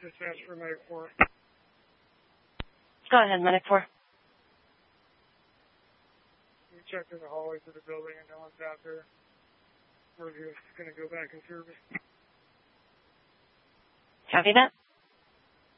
Dispatch for Medic 4. Go ahead, Medic 4. We checked in the hallways of the building and no one's out there. We're just going to go back in service. Copy that.